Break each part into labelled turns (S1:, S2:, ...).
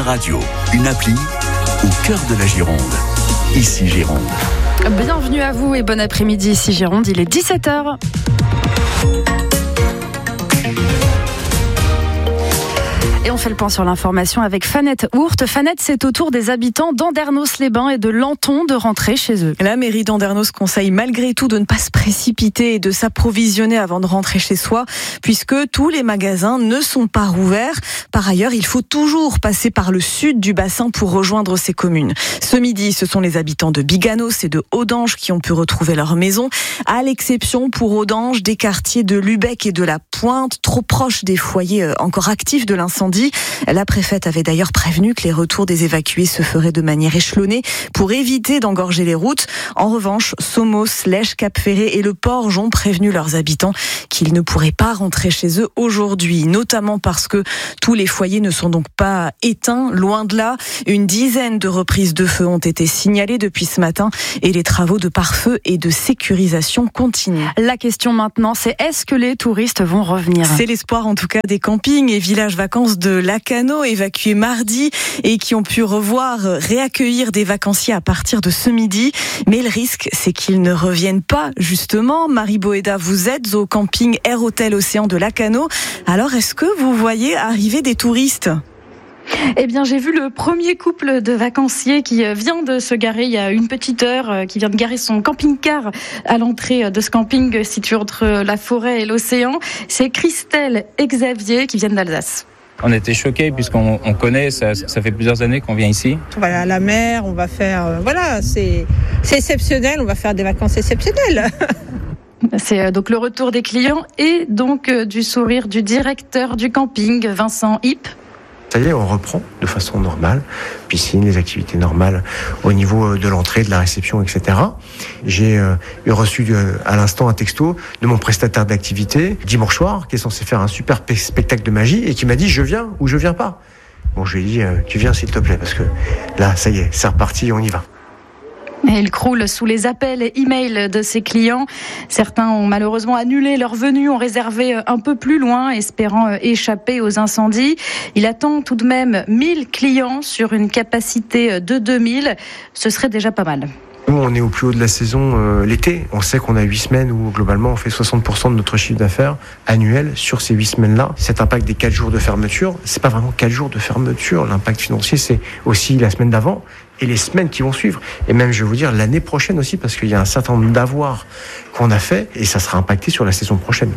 S1: Radio, une appli au cœur de la Gironde. Ici Gironde.
S2: Bienvenue à vous et bon après-midi ici Gironde, il est 17h. Et on fait le point sur l'information avec Fanette Hourt. Fanette, c'est au tour des habitants d'Andernos-les-Bains et de Lanton de rentrer chez eux.
S3: La mairie d'Andernos conseille malgré tout de ne pas se précipiter et de s'approvisionner avant de rentrer chez soi, puisque tous les magasins ne sont pas rouverts. Par ailleurs, il faut toujours passer par le sud du bassin pour rejoindre ces communes. Ce midi, ce sont les habitants de Biganos et de Audange qui ont pu retrouver leur maison, à l'exception pour Audange des quartiers de Lubec et de la Pointe, trop proches des foyers encore actifs de l'incendie. La préfète avait d'ailleurs prévenu que les retours des évacués se feraient de manière échelonnée pour éviter d'engorger les routes. En revanche, Somos, Lèche, Cap-Ferré et le Porge ont prévenu leurs habitants qu'ils ne pourraient pas rentrer chez eux aujourd'hui, notamment parce que tous les foyers ne sont donc pas éteints, loin de là. Une dizaine de reprises de feu ont été signalées depuis ce matin et les travaux de pare-feu et de sécurisation continuent.
S2: La question maintenant, c'est est-ce que les touristes vont revenir ?
S3: C'est l'espoir en tout cas des campings et villages vacances de Lacanau évacués mardi et qui ont pu réaccueillir des vacanciers à partir de ce midi. Mais le risque, c'est qu'ils ne reviennent pas justement. Marie Boéda, vous êtes au camping Air Hôtel Océan de Lacanau. Alors, est-ce que vous voyez arriver des touristes ?
S2: Eh bien, j'ai vu le premier couple de vacanciers qui vient de se garer il y a une petite heure, qui vient de garer son camping-car à l'entrée de ce camping situé entre la forêt et l'océan. C'est Christelle et Xavier qui viennent d'Alsace.
S4: On était choqués puisqu'on connaît, ça fait plusieurs années qu'on vient ici.
S5: On va aller à la mer, on va faire... c'est exceptionnel, on va faire des vacances exceptionnelles.
S2: C'est donc le retour des clients et donc du sourire du directeur du camping, Vincent Hipp.
S6: Ça y est, on reprend de façon normale, piscine, les activités normales au niveau de l'entrée, de la réception, etc. J'ai reçu à l'instant un texto de mon prestataire d'activité dimanche soir qui est censé faire un super spectacle de magie et qui m'a dit je viens ou je viens pas. Bon, je lui ai dit tu viens s'il te plaît parce que là, ça y est, c'est reparti, on y va.
S2: Et il croule sous les appels et emails de ses clients. Certains ont malheureusement annulé leur venue, ont réservé un peu plus loin, espérant échapper aux incendies. Il attend tout de même 1000 clients sur une capacité de 2000. Ce serait déjà pas mal.
S6: Nous, on est au plus haut de la saison l'été. On sait qu'on a 8 semaines où, globalement, on fait 60% de notre chiffre d'affaires annuel sur ces 8 semaines-là. Cet impact des 4 jours de fermeture, c'est pas vraiment 4 jours de fermeture. L'impact financier, c'est aussi la semaine d'avant et les semaines qui vont suivre. Et même, je vais vous dire, l'année prochaine aussi, parce qu'il y a un certain nombre d'avoirs qu'on a fait et ça sera impacté sur la saison prochaine.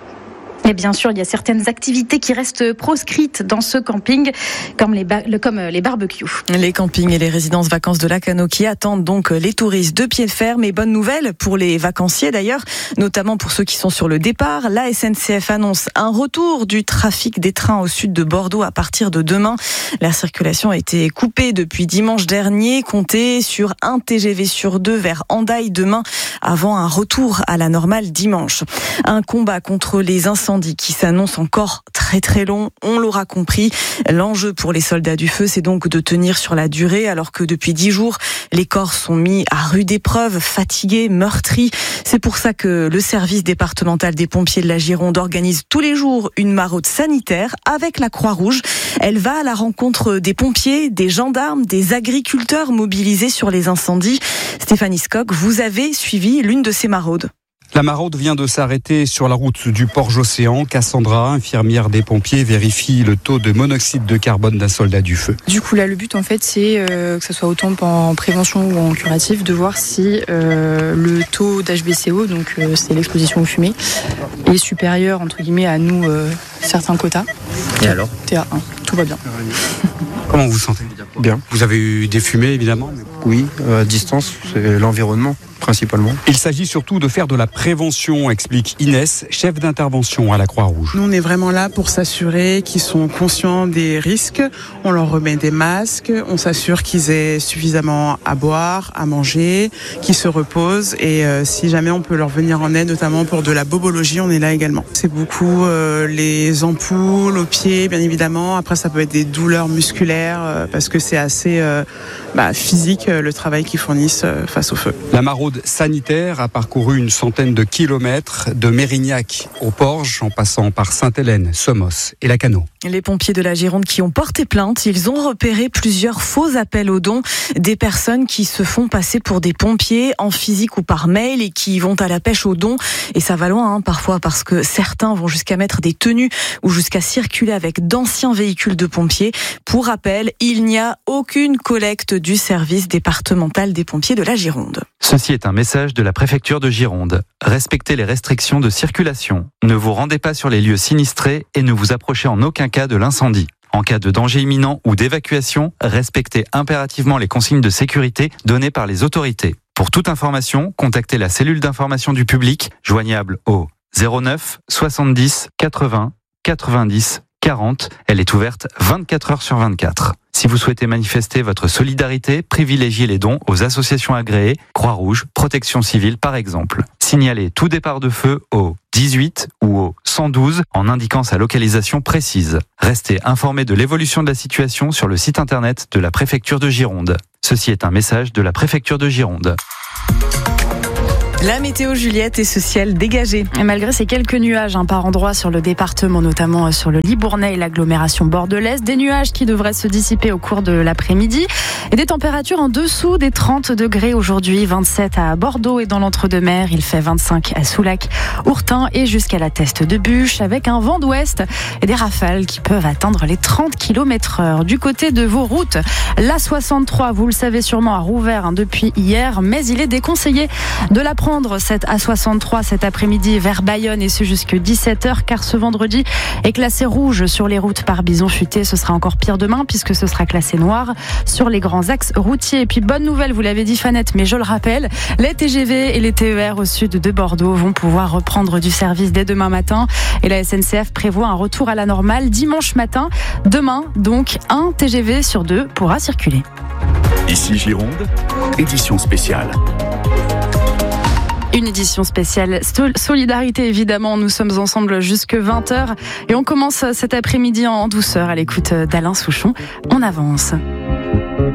S2: Et bien sûr, il y a certaines activités qui restent proscrites dans ce camping, comme les barbecues.
S3: Les campings et les résidences vacances de Lacanau qui attendent donc les touristes de pied ferme. Et bonne nouvelle pour les vacanciers d'ailleurs, notamment pour ceux qui sont sur le départ. La SNCF annonce un retour du trafic des trains au sud de Bordeaux à partir de demain. La circulation a été coupée depuis dimanche dernier. Comptez sur un TGV sur 2 vers Hendaye demain avant un retour à la normale dimanche. Un combat contre les incendies qui s'annonce encore très très long, on l'aura compris. L'enjeu pour les soldats du feu, c'est donc de tenir sur la durée, alors que depuis 10 jours, les corps sont mis à rude épreuve, fatigués, meurtris. C'est pour ça que le service départemental des pompiers de la Gironde organise tous les jours une maraude sanitaire avec la Croix-Rouge. Elle va à la rencontre des pompiers, des gendarmes, des agriculteurs mobilisés sur les incendies. Stéphanie Skock, vous avez suivi l'une de ces maraudes.
S7: La maraude vient de s'arrêter sur la route du Porge-Océan. Cassandra, infirmière des pompiers, vérifie le taux de monoxyde de carbone d'un soldat du feu.
S8: Du coup, là, le but, en fait, c'est que ce soit autant en prévention ou en curatif, de voir si le taux d'HBCO, donc c'est l'exposition aux fumées, est supérieur, entre guillemets, à nous, certains quotas.
S7: Et alors ?
S8: TA1, tout va bien.
S7: Comment vous vous sentez ?
S9: Bien.
S7: Vous avez eu des fumées, évidemment ?
S9: Oui, à distance, c'est l'environnement. Principalement.
S7: Il s'agit surtout de faire de la prévention, explique Inès, chef d'intervention à la Croix-Rouge.
S10: Nous, on est vraiment là pour s'assurer qu'ils sont conscients des risques. On leur remet des masques, on s'assure qu'ils aient suffisamment à boire, à manger, qu'ils se reposent. Et si jamais on peut leur venir en aide, notamment pour de la bobologie, on est là également. C'est beaucoup les ampoules aux pieds, bien évidemment. Après, ça peut être des douleurs musculaires parce que c'est assez physique le travail qu'ils fournissent face au feu.
S7: La maraude sanitaire a parcouru une centaine de kilomètres de Mérignac au Porge en passant par Sainte-Hélène, Somos et Lacanau.
S3: Les pompiers de la Gironde qui ont porté plainte, ils ont repéré plusieurs faux appels aux dons, des personnes qui se font passer pour des pompiers en physique ou par mail et qui vont à la pêche aux dons. Et ça va loin parfois parce que certains vont jusqu'à mettre des tenues ou jusqu'à circuler avec d'anciens véhicules de pompiers. Pour rappel, il n'y a aucune collecte du service départemental des pompiers de la Gironde.
S11: Ceci est un message de la préfecture de Gironde. Respectez les restrictions de circulation. Ne vous rendez pas sur les lieux sinistrés et ne vous approchez en aucun cas de l'incendie. En cas de danger imminent ou d'évacuation, respectez impérativement les consignes de sécurité données par les autorités. Pour toute information, contactez la cellule d'information du public, joignable au 09 70 80 90 40. Elle est ouverte 24 heures sur 24. Si vous souhaitez manifester votre solidarité, privilégiez les dons aux associations agréées, Croix-Rouge, Protection Civile par exemple. Signalez tout départ de feu au 18 ou au 112 en indiquant sa localisation précise. Restez informés de l'évolution de la situation sur le site internet de la préfecture de Gironde. Ceci est un message de la préfecture de Gironde.
S3: La météo, Juliette, et ce ciel dégagé.
S8: Et malgré ces quelques nuages par endroits sur le département, notamment sur le Libournais et l'agglomération bordelaise, des nuages qui devraient se dissiper au cours de l'après-midi et des températures en dessous des 30 degrés aujourd'hui, 27 à Bordeaux et dans l'Entre-deux-Mers, il fait 25 à Soulac, Ourtin et jusqu'à la Teste de Bûche avec un vent d'ouest et des rafales qui peuvent atteindre les 30 km/h. Du côté de vos routes, l'A63, vous le savez sûrement, a rouvert depuis hier, mais il est déconseillé de la prendre cette A63 cet après-midi vers Bayonne et ce jusque 17h car ce vendredi est classé rouge sur les routes par bison futé. Ce sera encore pire demain puisque ce sera classé noir sur les grands axes routiers. Et puis bonne nouvelle, vous l'avez dit Fanette, mais je le rappelle, les TGV et les TER au sud de Bordeaux vont pouvoir reprendre du service dès demain matin et la SNCF prévoit un retour à la normale dimanche matin. Demain, donc, un TGV sur 2 pourra circuler.
S1: Ici Gironde, édition spéciale.
S8: Une édition spéciale solidarité, évidemment. Nous sommes ensemble jusque 20h et on commence cet après-midi en douceur à l'écoute d'Alain Souchon. On avance.